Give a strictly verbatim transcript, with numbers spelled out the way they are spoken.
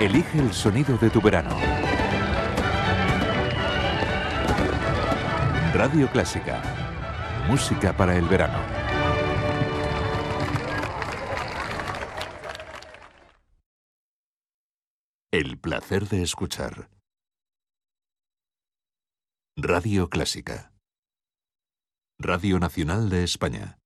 Elige el sonido de tu verano. Radio Clásica. Música para el verano. El placer de escuchar. Radio Clásica. Radio Nacional de España.